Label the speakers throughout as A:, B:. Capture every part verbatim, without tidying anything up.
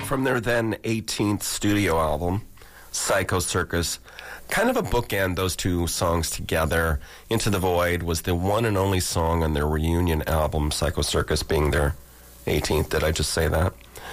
A: from their then eighteenth studio album, Psycho Circus. Kind of a bookend, those two songs together. Into the Void was the one and only song on their reunion album, Psycho Circus being their eighteenth. Did I just say that?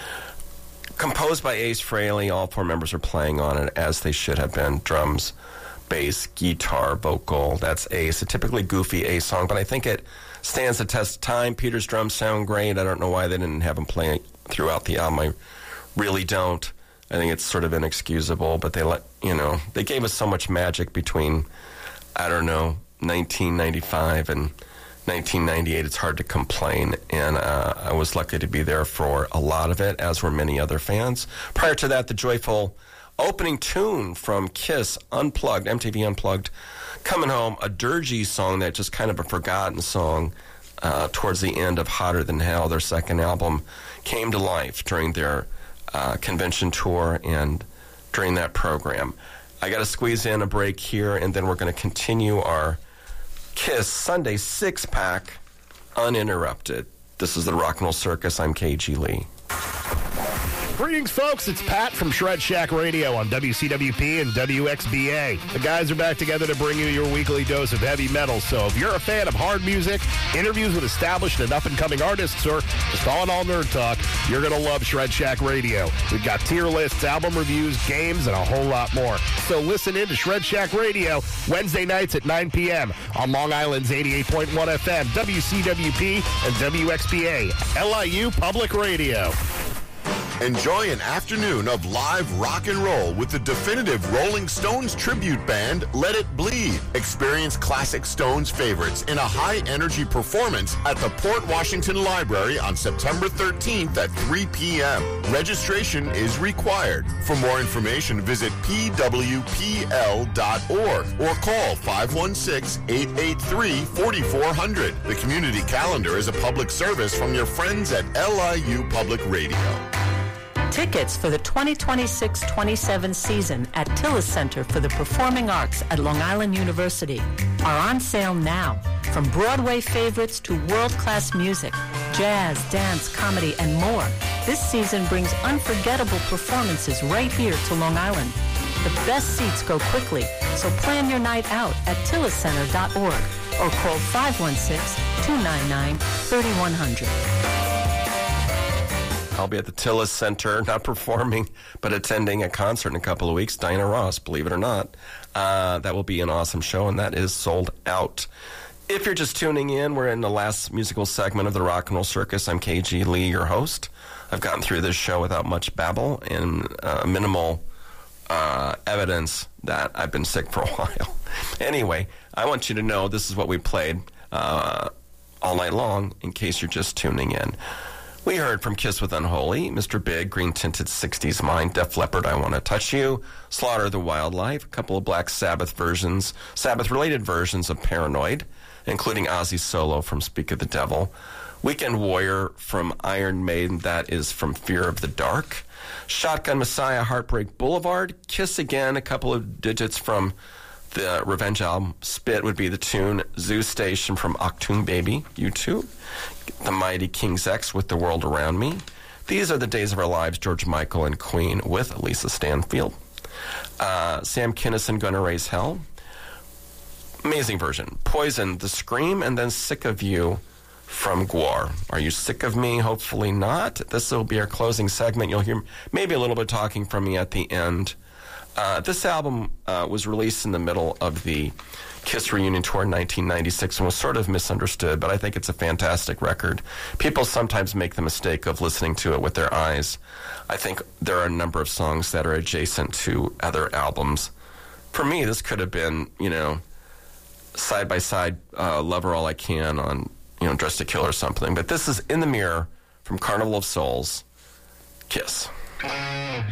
A: Composed by Ace Frehley, all four members are playing on it as they should have been. Drums, bass, guitar, vocal. That's Ace. A typically goofy Ace song, but I think it stands the test of time. Peter's drums sound great. I don't know why they didn't have him play throughout the album. I really don't. I think it's sort of inexcusable, but they let, you know, they gave us so much magic between, I don't know, nineteen ninety-five and nineteen ninety-eight. It's hard to complain, and uh, I was lucky to be there for a lot of it, as were many other fans. Prior to that, the joyful opening tune from Kiss, Unplugged, M T V Unplugged, Coming Home, a dirgy song that just kind of a forgotten song uh, towards the end of Hotter Than Hell, their second album, came to life during their uh, convention tour and during that program. I got to squeeze in a break here, and then we're going to continue our Kiss Sunday six-pack uninterrupted. This is the Rock and Roll Circus. I'm K G Lee.
B: Greetings, folks. It's Pat from Shred Shack Radio on W C W P and W X B A. The guys are back together to bring you your weekly dose of heavy metal. So if you're a fan of hard music, interviews with established and up-and-coming artists, or just all in all nerd talk, you're going to love Shred Shack Radio. We've got tier lists, album reviews, games, and a whole lot more. So listen in to Shred Shack Radio Wednesday nights at nine p.m. on Long Island's eighty-eight point one F M, W C W P and W X B A, L I U Public Radio.
C: Enjoy an afternoon of live rock and roll with the definitive Rolling Stones tribute band, Let It Bleed. Experience classic Stones favorites in a high-energy performance at the Port Washington Library on September thirteenth at three p.m. Registration is required. For more information, visit p w p l dot org or call five one six, eight eight three, four four zero zero. The community calendar is a public service from your friends at L I U Public Radio.
D: Tickets for the twenty twenty-six twenty-seven season at Tillis Center for the Performing Arts at Long Island University are on sale now. From Broadway favorites to world-class music, jazz, dance, comedy, and more, this season brings unforgettable performances right here to Long Island. The best seats go quickly, so plan your night out at tillis center dot org or call five one six, two nine nine, three one zero zero.
A: I'll be at the Tillis Center, not performing, but attending a concert in a couple of weeks. Diana Ross, believe it or not. Uh, that will be an awesome show, and that is sold out. If you're just tuning in, we're in the last musical segment of the Rock and Roll Circus. I'm K G Lee, your host. I've gotten through this show without much babble and uh, minimal uh, evidence that I've been sick for a while. Anyway, I want you to know this is what we played uh, all night long, in case you're just tuning in. We heard from Kiss with Unholy, Mister Big, Green Tinted sixties Mind, Def Leppard, I Want to Touch You, Slaughter the Wildlife, a couple of Black Sabbath versions, Sabbath-related versions of Paranoid, including Ozzy's solo from Speak of the Devil, Weekend Warrior from Iron Maiden, that is from Fear of the Dark, Shotgun Messiah, Heartbreak Boulevard, Kiss Again, a couple of digits from the Revenge album, Spit would be the tune, Zoo Station from Achtung Baby, U two, The Mighty King's X with The World Around Me. These Are the Days of Our Lives, George Michael and Queen with Lisa Stanfield. Uh, Sam Kinison, Gonna Raise Hell. Amazing version. Poison, The Scream, and then Sick of You from Gwar. Are you sick of me? Hopefully not. This will be our closing segment. You'll hear maybe a little bit talking from me at the end. Uh, this album uh, was released in the middle of the Kiss reunion tour in nineteen ninety-six and was sort of misunderstood, but I think it's a fantastic record. People sometimes make the mistake of listening to it with their eyes. I think there are a number of songs that are adjacent to other albums. For me, this could have been, you know, side-by-side uh, Love Her All I Can on, you know, Dressed to Kill or something. But this is In the Mirror from Carnival of Souls, Kiss.